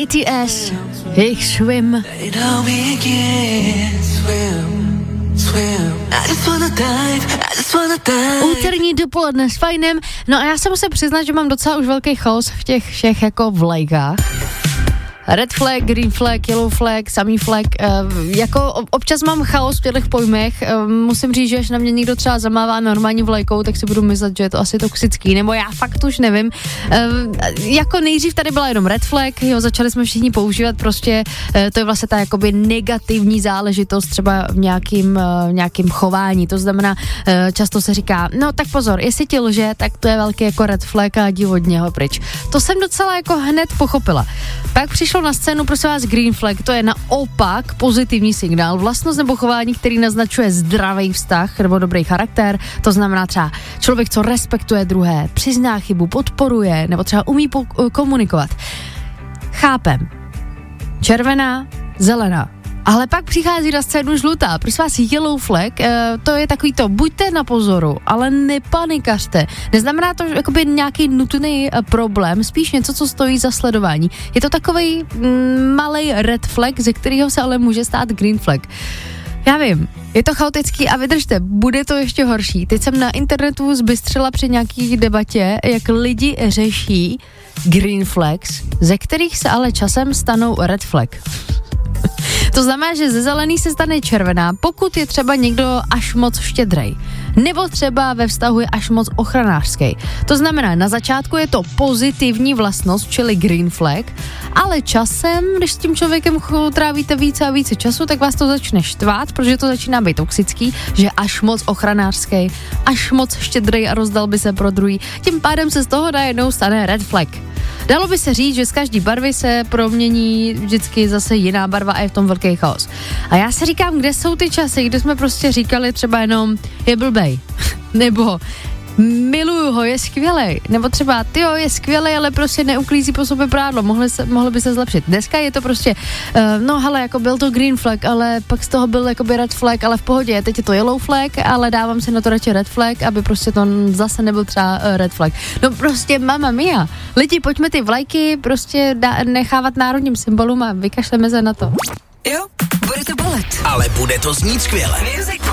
BTS, jejich Swim. Úterní dopoledne s Fajnem. No a já se musím přiznat, že mám docela už velký chaos v těch všech jako vlajkách. Red flag, green flag, yellow flag, samý flag, jako občas mám chaos v těchto pojmech, musím říct, že až na mě někdo třeba zamává normální vlajkou, tak si budu myslet, že je to asi toxický, nebo já fakt už nevím. Jako nejdřív tady byla jenom red flag, jo, začali jsme všichni používat prostě, to je vlastně ta jakoby negativní záležitost třeba v nějakým chování, to znamená, často se říká, no tak pozor, jestli ti lže, tak to je velký jako red flag a jdi od něho pryč. To jsem docela jako hned pochopila. Pak přišlo na scénu, prosím vás, green flag, to je naopak pozitivní signál, vlastnost nebo chování, který naznačuje zdravý vztah nebo dobrý charakter, to znamená třeba člověk, co respektuje druhé, přizná chybu, podporuje nebo třeba umí komunikovat. Chápem. Červená, zelená. Ale pak přichází na scénu žlutá, prosím vás, yellow flag, to je takový to, buďte na pozoru, ale nepanikařte. Neznamená to jakoby nějaký nutný problém, spíš něco, co stojí za sledování. Je to takovej malej red flag, ze kterého se ale může stát green flag. Já vím, je to chaotický a vydržte, bude to ještě horší. Teď jsem na internetu zbystřila při nějaký debatě, jak lidi řeší green flags, ze kterých se ale časem stanou red flag. To znamená, že ze zelený se stane červená, pokud je třeba někdo až moc štědrej. Nebo třeba ve vztahu je až moc ochranářský. To znamená, na začátku je to pozitivní vlastnost, čili green flag, ale časem, když s tím člověkem trávíte více a více času, tak vás to začne štvát, protože to začíná být toxický, že až moc ochranářský, až moc štědrej a rozdal by se pro druhý. Tím pádem se z toho najednou stane red flag. Dalo by se říct, že z každý barvy se promění vždycky zase jiná barva a je v tom velký chaos. A já si říkám, kde jsou ty časy, kdy jsme prostě říkali třeba jenom je blbej, nebo miluju ho, je skvělej, nebo třeba tyjo, je skvělej, ale prostě neuklízí po sobě prádlo, mohlo by se zlepšit. Dneska je to prostě, no hele, jako byl to green flag, ale pak z toho byl jakoby red flag, ale v pohodě, teď je to yellow flag, ale dávám si na to radši red flag, aby prostě to zase nebyl třeba red flag. No prostě mamma mia, lidi, pojďme ty vlajky prostě nechávat národním symbolům a vykašleme se na to. Jo, bude to bolet. Ale bude to znít skvěle. Music